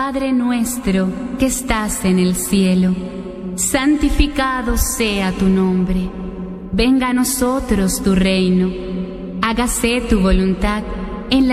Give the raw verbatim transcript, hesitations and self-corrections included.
Padre nuestro que estás en el cielo, santificado sea tu nombre. Venga a nosotros tu reino. Hágase tu voluntad,